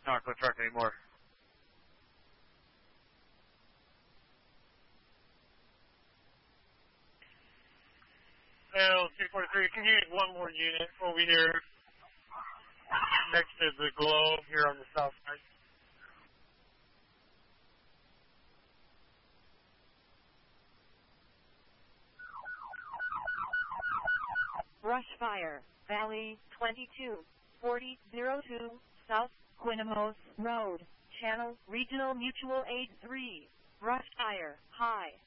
Not going to truck anymore. L243, can you get one more unit over here next to the globe here on the south side? Brush fire, Valley 224002, South Quinamos Road, Channel Regional Mutual Aid 3. Brush fire, high.